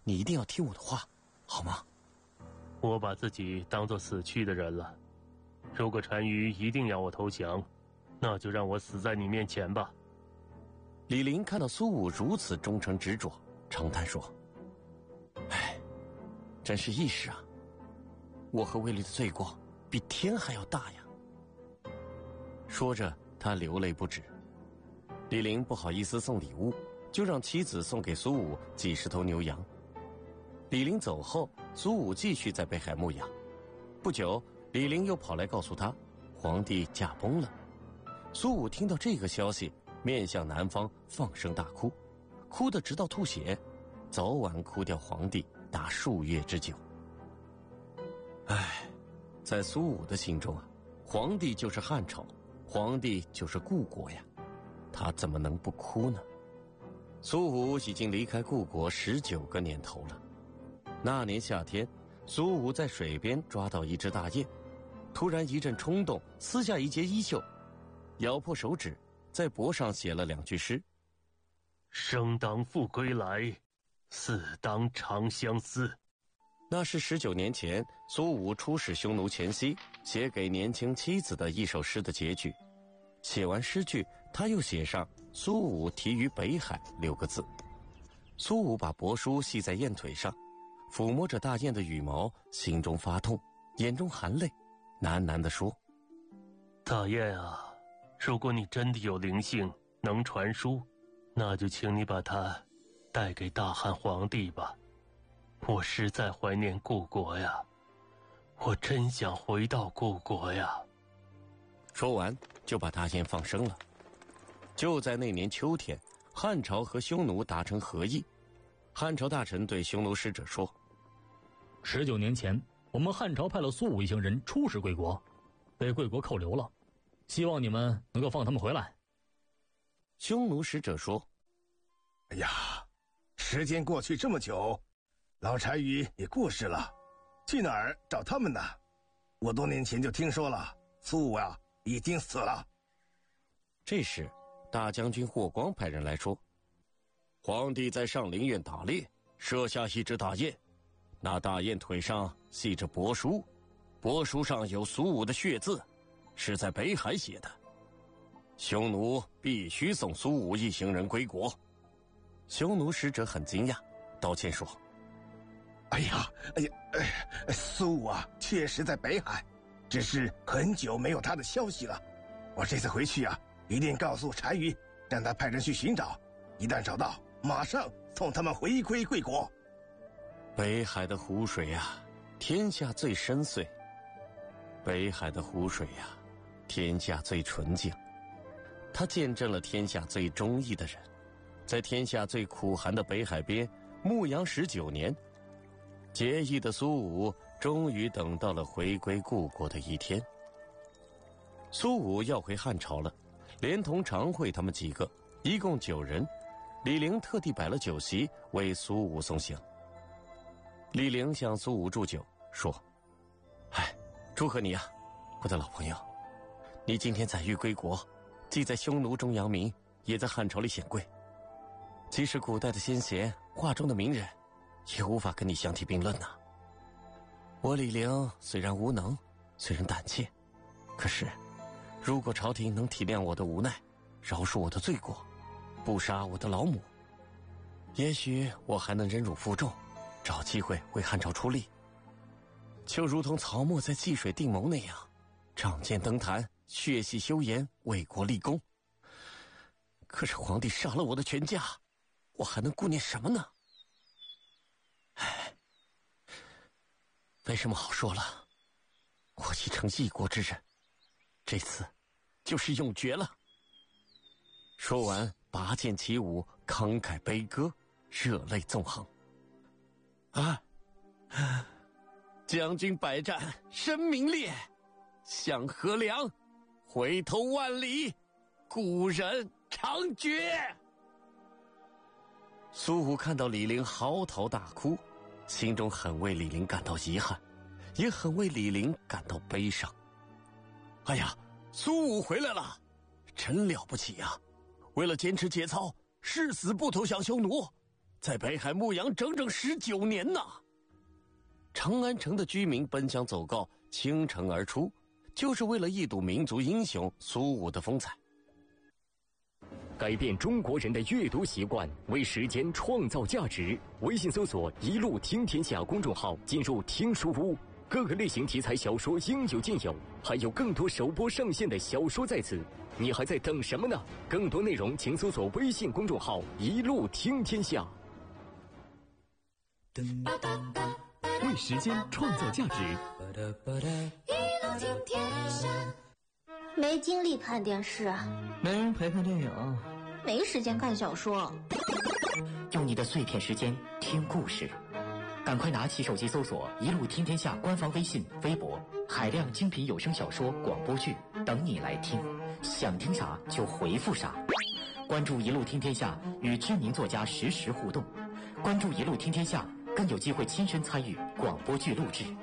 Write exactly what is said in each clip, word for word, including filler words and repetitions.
你一定要听我的话，好吗？ 我把自己当作死去的人了。如果单于一定要我投降，那就让我死在你面前吧。 李陵看到苏武如此忠诚执着，长叹说：唉，真是一时啊，我和卫律的罪过比天还要大呀。说着他流泪不止。李陵不好意思送礼物，就让妻子送给苏武几十头牛羊。李陵走后，苏武继续在北海牧羊。不久，李陵又跑来告诉他，皇帝驾崩了。苏武听到这个消息，面向南方放声大哭，哭得直到吐血，早晚哭掉皇帝达数月之久。唉，在苏武的心中啊，皇帝就是汉朝，皇帝就是故国呀，他怎么能不哭呢？苏武已经离开故国十九个年头了。那年夏天，苏武在水边抓到一只大雁，突然一阵冲动，撕下一截衣袖，咬破手指，在脖上写了两句诗： 生当复归来，死当长相思。 那是十九年前苏武出使匈奴前夕写给年轻妻子的一首诗的结句。写完诗句，他又写上苏武题于北海六个字。苏武把帛书系在雁腿上，抚摸着大雁的羽毛，心中发痛，眼中含泪，喃喃地说： 大雁啊，如果你真的有灵性，能传书，那就请你把它带给大汉皇帝吧。我实在怀念故国呀，我真想回到故国呀。 说完就把大雁放生了。就在那年秋天，汉朝和匈奴达成和议。汉朝大臣对匈奴使者说： 十九年前，我们汉朝派了苏武一行人出使贵国，被贵国扣留了，希望你们能够放他们回来。 匈奴使者说： 哎呀，时间过去这么久，老单于也过世了，去哪儿找他们呢？我多年前就听说了，苏武啊已经死了。 这时大将军霍光派人来说：皇帝在上林苑打猎，射下一只大雁，那大雁腿上系着帛书，帛书上有苏武的血字，是在北海写的。匈奴必须送苏武一行人归国。匈奴使者很惊讶，道歉说： 哎呀，哎呀，哎，苏武啊，确实在北海，只是很久没有他的消息了。我这次回去啊，一定告诉单于，让他派人去寻找，一旦找到，马上送他们回归贵国。 北海的湖水啊，天下最深邃；北海的湖水啊，天下最纯净。它见证了天下最忠义的人，在天下最苦寒的北海边牧羊十九年。结义的苏武终于等到了回归故国的一天。苏武要回汉朝了，连同常惠他们几个，一共九人。李陵特地摆了酒席为苏武送行。李陵向苏武祝酒，说：哎，祝贺你啊，我的老朋友，你今天载誉归国，既在匈奴中扬名，也在汉朝里显贵。即使古代的先贤，画中的名人，也无法跟你相提并论呐、啊。我李陵虽然无能，虽然胆怯，可是如果朝廷能体谅我的无奈，饶恕我的罪过，不杀我的老母，也许我还能忍辱负重，找机会为汉朝出力。就如同曹沫在济水定谋那样，仗剑登坛，血洗修颜，为国立功。可是皇帝杀了我的全家，我还能顾念什么呢？唉，没什么好说了，我已成一国之人，这次就是永绝了。说完，拔剑起舞，慷慨悲歌，热泪纵横。啊！将军百战身名裂，向河梁，回头万里，故人长绝。苏武看到李陵嚎啕大哭，心中很为李陵感到遗憾，也很为李陵感到悲伤。哎呀，苏武回来了，真了不起呀、啊！为了坚持节操，誓死不投降匈奴， 在北海牧羊整整十九年呐。长安城的居民奔相走告，倾城而出，就是为了一睹民族英雄苏武的风采。 改变中国人的阅读习惯，为时间创造价值。微信搜索“一路听天下”公众号，进入听书屋，各个类型题材小说应有尽有，还有更多首播上线的小说在此。你还在等什么呢？更多内容请搜索微信公众号“一路听天下”。为时间创造价值。 一路听天下。没精力看电视， 没人陪看电影， 没时间看小说。 用你的碎片时间听故事，赶快拿起手机搜索“一路听天下”官方微信、微博，海量精品有声小说、广播剧等你来听，想听啥就回复啥。关注“一路听天下”，与知名作家实时互动。关注“一路听天下”，更有机会亲身参与广播剧录制。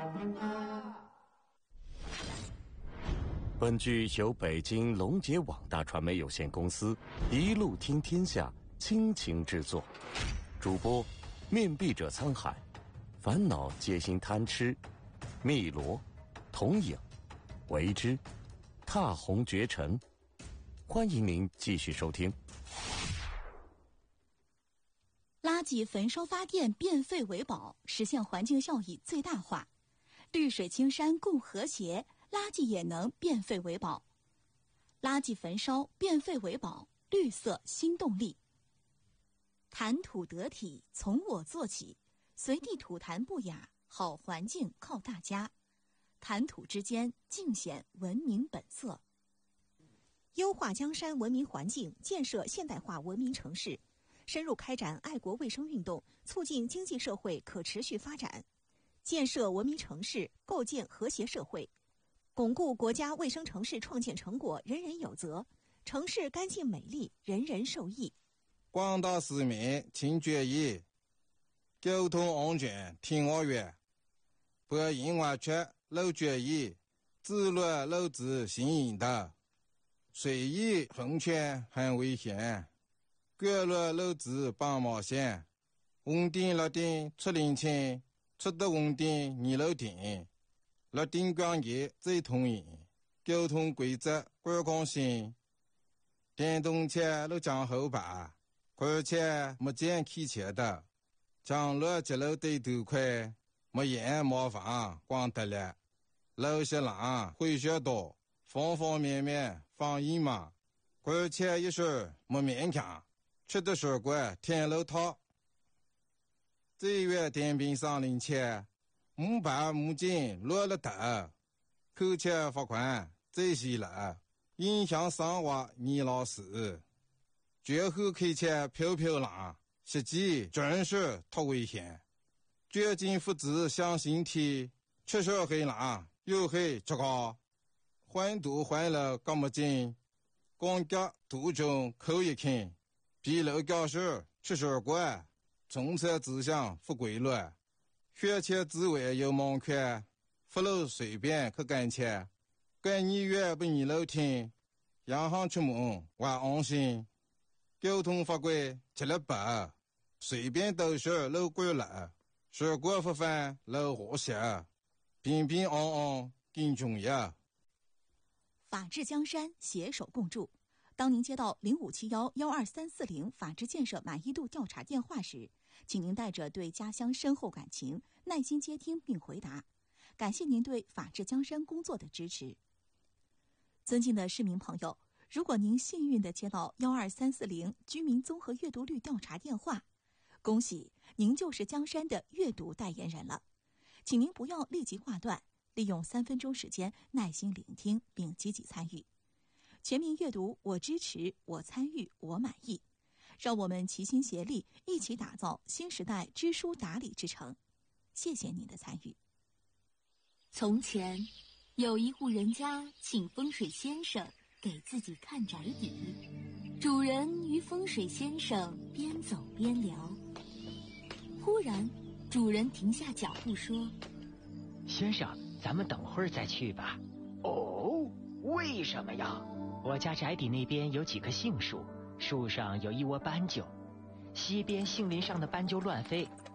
本剧由北京龙杰网大传媒有限公司一路听天下倾情制作，主播面壁者沧海，烦恼皆心贪吃，汨罗、童影、为之、踏红绝尘。欢迎您继续收听。 垃圾焚烧发电变废为宝，实现环境效益最大化。绿水青山共和谐，垃圾也能变废为宝。垃圾焚烧变废为宝，绿色新动力。谈吐得体，从我做起，随地吐痰不雅，好环境靠大家。谈吐之间，尽显文明本色。优化江山文明环境，建设现代化文明城市，深入开展爱国卫生运动，促进经济社会可持续发展，建设文明城市，构建和谐社会，巩固国家卫生城市创建成果人人有责，城市干净美丽，人人受益。 广大市民请注意，交通安全听我话，不应外出漏注意，自乱漏子行引导，随意横穿很危险，过路漏子帮忙线，红灯绿灯出领清，出得红灯你漏停，绿灯光业最通行，交通规则观光性，电动车都讲后排，而且没见开车的，将路接路对头快，没烟麻烦光得了，路些浪会学多，方方面面防疫嘛，而且一时没勉强，吃的水果天路套。这月电瓶上领车，木板木筋落了头，扣钱罚款这些了，影响生活你老死。绝后开车飘飘浪，实际真是太危险。绝境父子向心体，吃手黑浪又黑这个，环堵环了干么劲，光脚途中口一看，比楼教室吃水果，从车指向不规律，学车之外有盲圈，不路随便去赶车，赶你越不你楼听，洋行出门还安心。交通法规吃了白，随便都是路过了，水果不犯路和谐，平平安安更重要。 法治江山，携手共筑。当您接到零五七幺幺二三四零法治建设满意度调查电话时，请您带着对家乡深厚感情，耐心接听并回答。感谢您对法治江山工作的支持。尊敬的市民朋友，如果您幸运地接到幺二三四零居民综合阅读率调查电话，恭喜您就是江山的阅读代言人了。请您不要立即挂断，利用三分钟时间耐心聆听并积极参与。全民阅读，我支持，我参与，我满意。让我们齐心协力，一起打造新时代知书达理之城。谢谢您的参与。 从前，有一户人家请风水先生给自己看宅邸，主人与风水先生边走边聊。忽然，主人停下脚步说：“ 先生，咱们等会儿再去吧。”“哦，为什么呀？”“我家宅邸那边有几棵杏树，树上有一窝斑鸠， 西边杏林上的斑鸠乱飞，